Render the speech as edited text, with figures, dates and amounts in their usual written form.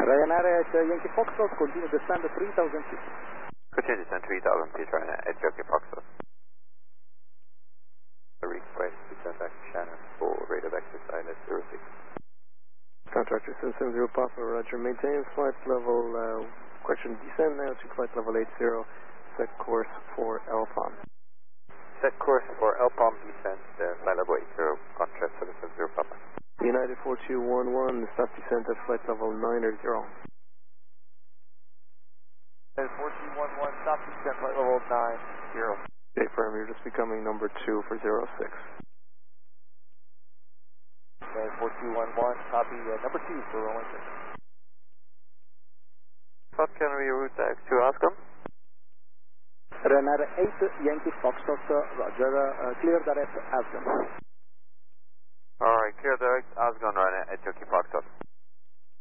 Ryanair at Yankee Foxtrot, continue descend 3000 feet. Continue descend 3000 feet, Ryanair at Yankee Foxtrot. Request descend back to Shannon for radar back to silent 06. Contractor System 0 Papa, roger. Maintain flight level, correction, descend now to flight level 80, set course for LPOM. Set course for LPOM descent, flight level 80, contract System 0 Papa. United 4211, stop descent at flight level 90. United 4211, stop descent, flight level 90. Okay, firm, you're just becoming number 2 for 06. United 4211, copy number 2 for rolling 6. What can we route back to Oscom? Ryanair 8 Yankee Foxtrot, roger, clear direct Asgum. Alright, clear direct Oscom, Ryanair at Yankee Foxtrot.